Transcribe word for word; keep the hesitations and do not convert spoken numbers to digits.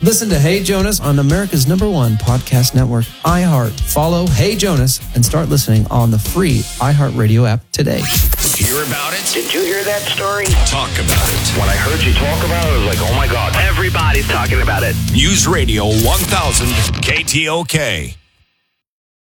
Listen to Hey Jonas on America's number one podcast network, iHeart. Follow Hey Jonas and start listening on the free iHeartRadio app today. Hear about it? Did you hear that story? Talk about it. When I heard you talk about it, I was like, oh my God. Everybody's talking about it. News Radio one thousand K T O K.